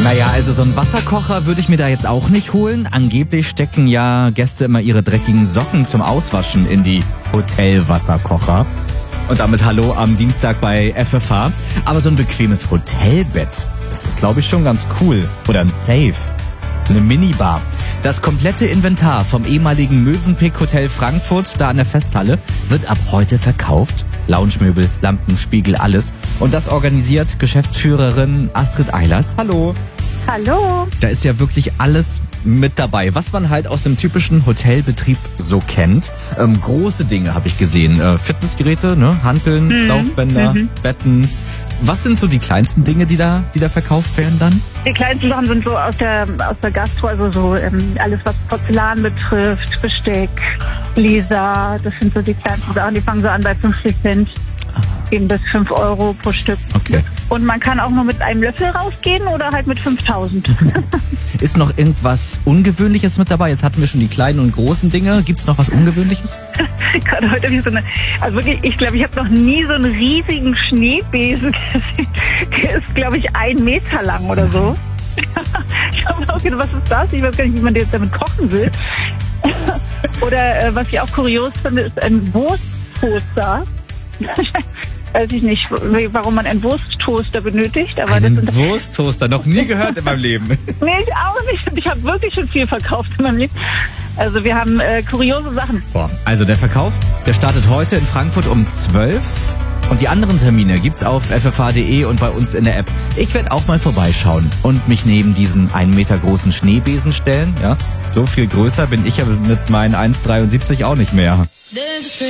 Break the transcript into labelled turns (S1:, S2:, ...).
S1: Naja, also so einen Wasserkocher würde ich mir da jetzt auch nicht holen. Angeblich stecken ja Gäste immer ihre dreckigen Socken zum Auswaschen in die Hotelwasserkocher. Und damit hallo am Dienstag bei FFH. Aber so ein bequemes Hotelbett, das ist glaube ich schon ganz cool. Oder ein Safe. Eine Minibar. Das komplette Inventar vom ehemaligen Mövenpick Hotel Frankfurt, da an der Festhalle, wird ab heute verkauft. Loungemöbel, Lampen, Spiegel, alles. Und das organisiert Geschäftsführerin Astrid Eilers. Hallo.
S2: Hallo.
S1: Da ist ja wirklich alles mit dabei, was man halt aus dem typischen Hotelbetrieb so kennt. Große Dinge habe ich gesehen. Fitnessgeräte, ne? Hanteln, Laufbänder, Betten. Was sind so die kleinsten Dinge, die da verkauft werden dann?
S2: Die kleinsten Sachen sind so aus der Gastro, also so alles, was Porzellan betrifft, Besteck, Gläser. Das sind so die kleinsten Sachen, die fangen so an bei 50 Cent. Gehen bis 5 Euro pro Stück.
S1: Okay.
S2: Und man kann auch nur mit einem Löffel rausgehen oder halt mit 5.000.
S1: Ist noch irgendwas Ungewöhnliches mit dabei? Jetzt hatten wir schon die kleinen und großen Dinge. Gibt es noch was Ungewöhnliches?
S2: Gerade heute habe ich also wirklich, ich glaube, ich habe noch nie so einen riesigen Schneebesen gesehen. Der ist, glaube ich, 1 Meter lang oder so. Ich habe mir auch gedacht, was ist das? Ich weiß gar nicht, wie man jetzt damit kochen will. Oder was ich auch kurios finde, ist ein Wursttoaster. Weiß ich nicht, warum man einen Wursttoaster benötigt. Aber
S1: einen Wursttoaster, noch nie gehört in meinem Leben.
S2: Nee, ich auch nicht. Ich habe wirklich schon viel verkauft in meinem Leben. Also wir haben kuriose Sachen.
S1: Boah. Also der Verkauf, der startet heute in Frankfurt um 12. Und die anderen Termine gibt's auf ffh.de und bei uns in der App. Ich werde auch mal vorbeischauen und mich neben diesen 1 Meter großen Schneebesen stellen. Ja, so viel größer bin ich ja mit meinen 1,73 auch nicht mehr.